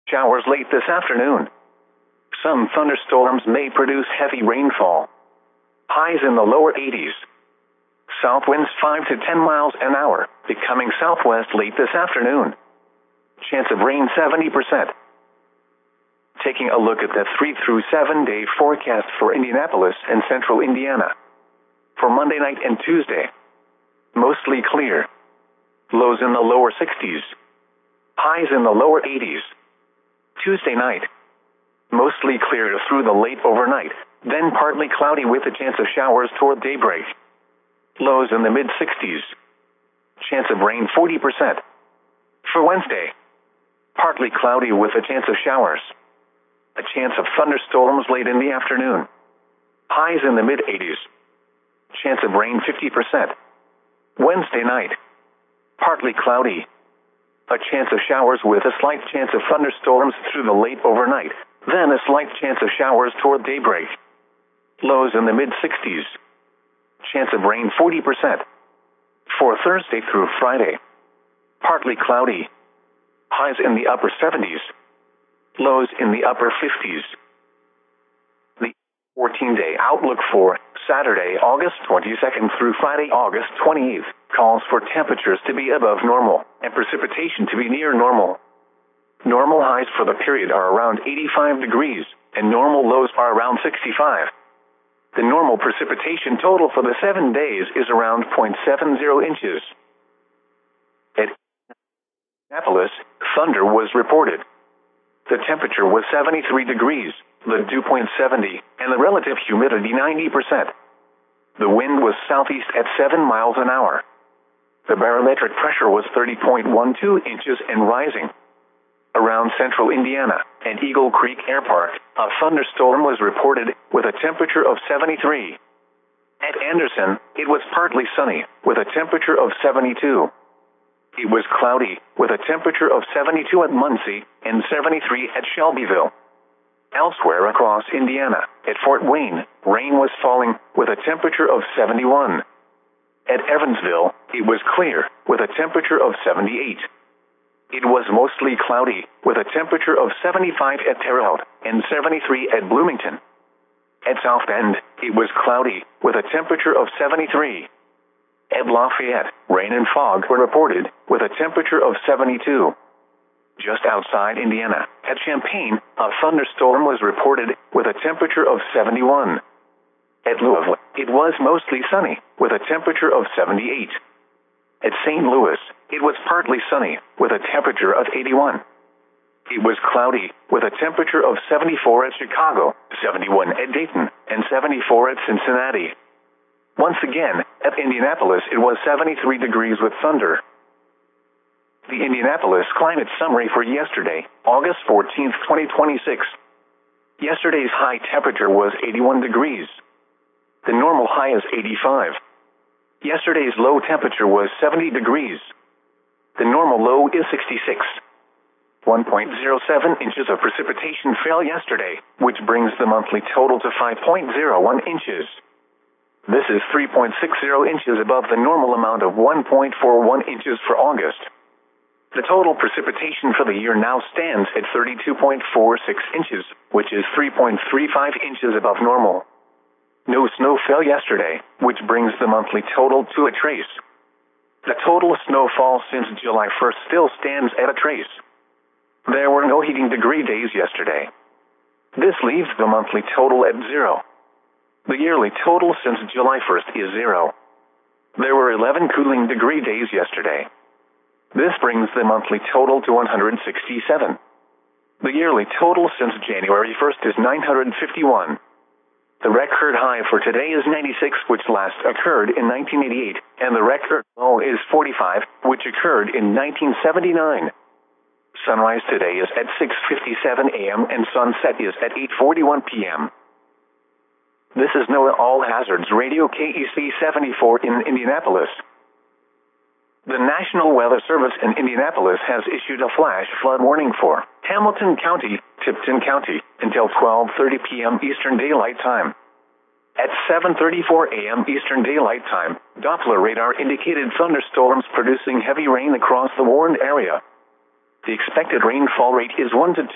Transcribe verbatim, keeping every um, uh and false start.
Showers late this afternoon. Some thunderstorms may produce heavy rainfall. Highs in the lower eighties. South winds five to ten miles an hour, becoming southwest late this afternoon. Chance of rain seventy percent. Taking a look at the three through seven day forecast for Indianapolis and central Indiana. For Monday night and Tuesday. Mostly clear. Lows in the lower sixties. Highs in the lower eighties. Tuesday night. Mostly clear through the late overnight, then partly cloudy with a chance of showers toward daybreak. Lows in the mid sixties. Chance of rain forty percent. For Wednesday. Partly cloudy with a chance of showers. A chance of thunderstorms late in the afternoon. Highs in the mid eighties. Chance of rain fifty percent. Wednesday night. Partly cloudy. A chance of showers with a slight chance of thunderstorms through the late overnight, then a slight chance of showers toward daybreak. Lows in the mid sixties. Chance of rain forty percent. For Thursday through Friday. Partly cloudy. Highs in the upper seventies. Lows in the upper fifties. The fourteen day outlook for Saturday, August twenty-second through Friday, August twenty-eighth, calls for temperatures to be above normal and precipitation to be near normal. Normal highs for the period are around eighty-five degrees, and normal lows are around sixty-five. The normal precipitation total for the seven days is around zero point seven zero inches. At Indianapolis, thunder was reported. The temperature was seventy-three degrees, the dew point seventy, and the relative humidity ninety percent. The wind was southeast at seven miles an hour. The barometric pressure was thirty point one two inches and rising. Around central Indiana and Eagle Creek Air Park, a thunderstorm was reported with a temperature of seventy-three. At Anderson, it was partly sunny, with a temperature of seventy-two. It was cloudy, with a temperature of seventy-two at Muncie and seventy-three at Shelbyville. Elsewhere across Indiana, at Fort Wayne, rain was falling, with a temperature of seventy-one. At Evansville, it was clear, with a temperature of seventy-eight. It was mostly cloudy, with a temperature of seventy-five at Terre Haute and seventy-three at Bloomington. At South Bend, it was cloudy, with a temperature of seventy-three. At Lafayette, rain and fog were reported, with a temperature of seventy-two. Just outside Indiana, at Champaign, a thunderstorm was reported, with a temperature of seventy-one. At Louisville, it was mostly sunny, with a temperature of seventy-eight. At Saint Louis, it was partly sunny, with a temperature of eighty-one. It was cloudy, with a temperature of seventy-four at Chicago, seventy-one at Dayton, and seventy-four at Cincinnati. Once again, at Indianapolis it was seventy-three degrees with thunder. The Indianapolis climate summary for yesterday, August fourteenth, twenty twenty-six. Yesterday's high temperature was eighty-one degrees. The normal high is eighty-five. Yesterday's low temperature was seventy degrees. The normal low is sixty-six. one point zero seven inches of precipitation fell yesterday, which brings the monthly total to five point zero one inches. This is three point six zero inches above the normal amount of one point four one inches for August. The total precipitation for the year now stands at thirty-two point four six inches, which is three point three five inches above normal. No snow fell yesterday, which brings the monthly total to a trace. The total snowfall since July first still stands at a trace. There were no heating degree days yesterday. This leaves the monthly total at zero. The yearly total since July first is zero. There were eleven cooling degree days yesterday. This brings the monthly total to one hundred sixty-seven. The yearly total since January first is nine hundred fifty-one. The record high for today is ninety-six, which last occurred in nineteen eighty-eight, and the record low is forty-five, which occurred in nineteen seventy-nine. Sunrise today is at six fifty-seven a m and sunset is at eight forty-one p m This is NOAA All Hazards Radio K E C seventy-four in Indianapolis. The National Weather Service in Indianapolis has issued a flash flood warning for Hamilton County, Tipton County, until twelve thirty p m Eastern Daylight Time. At seven thirty-four a m Eastern Daylight Time, Doppler radar indicated thunderstorms producing heavy rain across the warned area. The expected rainfall rate is one to two